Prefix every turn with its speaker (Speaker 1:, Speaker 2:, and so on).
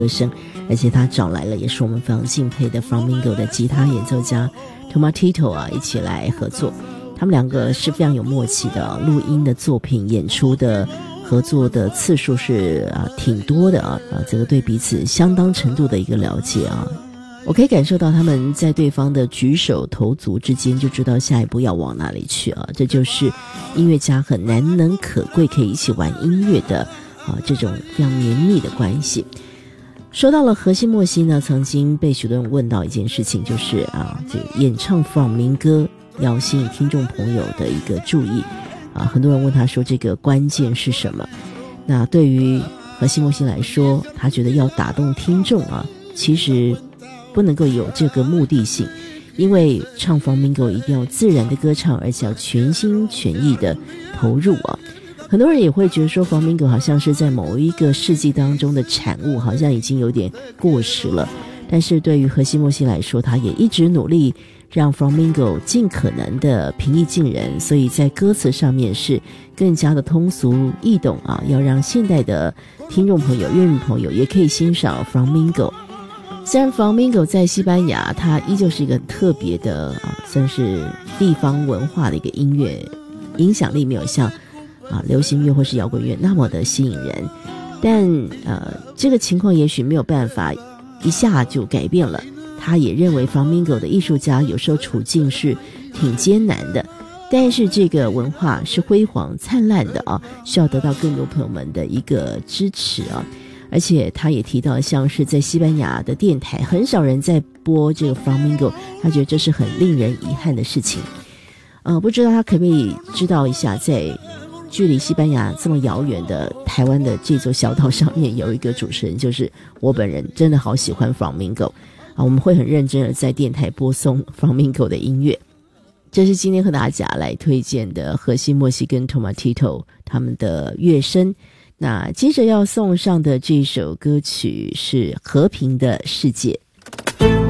Speaker 1: 歌声，而且他找来了也是我们非常敬佩的 Flamingo 的吉他演奏家 Tomatito 一起来合作。他们两个是非常有默契的录音的作品演出的合作的次数是挺多的这个对彼此相当程度的一个了解我可以感受到他们在对方的举手投足之间就知道下一步要往哪里去这就是音乐家很难能可贵可以一起玩音乐的这种非常绵密的关系。说到了荷西莫西呢，曾经被许多人问到一件事情，就是这个演唱访民歌要吸引听众朋友的一个注意很多人问他说这个关键是什么。那对于荷西莫西来说，他觉得要打动听众其实不能够有这个目的性，因为唱 Flamingo 一定要自然的歌唱，而且要全心全意的投入很多人也会觉得说 Flamingo 好像是在某一个世纪当中的产物，好像已经有点过时了。但是对于荷西莫西来说，他也一直努力让 Flamingo 尽可能的平易近人，所以在歌词上面是更加的通俗易懂要让现代的听众朋友、乐迷朋友也可以欣赏 Flamingo。虽然 Flamingo 在西班牙它依旧是一个很特别的算是地方文化的一个音乐，影响力没有像流行乐或是摇滚乐那么的吸引人，但这个情况也许没有办法一下就改变了。他也认为 Flamingo 的艺术家有时候处境是挺艰难的，但是这个文化是辉煌灿烂的需要得到更多朋友们的一个支持而且他也提到像是在西班牙的电台很少人在播这个 Flamingo， 他觉得这是很令人遗憾的事情不知道他可不可以知道一下，在距离西班牙这么遥远的台湾的这座小岛上面有一个主持人，就是我本人真的好喜欢 Flamingo我们会很认真的在电台播送 Flamingo 的音乐。这是今天和大家来推荐的荷西莫西跟 Tomatito 他们的乐声。那接着要送上的这首歌曲是和平的世界。